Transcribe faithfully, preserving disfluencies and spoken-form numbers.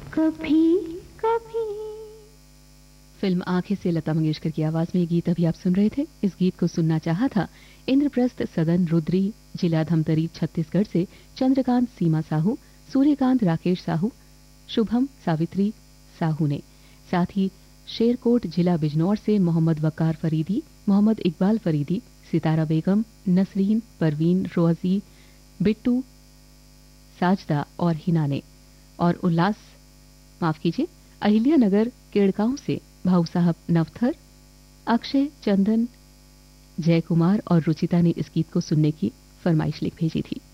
कभी कभी। फिल्म आंखें से लता मंगेशकर की आवाज में ये गीत अभी आप सुन रहे थे। इस गीत को सुनना चाहा था इंद्रप्रस्थ सदन रुद्री, जिला धमतरी छत्तीसगढ़ से चंद्रकांत सीमा साहू, सूर्यकांत राकेश साहू, शुभम सावित्री साहू ने। साथ ही शेरकोट जिला बिजनौर से मोहम्मद वकार फरीदी, मोहम्मद इकबाल फरीदी, सितारा बेगम, नसरीन, परवीन, रोजी, बिट्टू, साजदा और हिना ने। और उल्लास माफ कीजिए अहिल्या नगर केड़गांव से भाऊ साहब नवथर, अक्षय, चंदन, जय कुमार और रुचिता ने इस गीत को सुनने की फरमाइश लिख भेजी थी।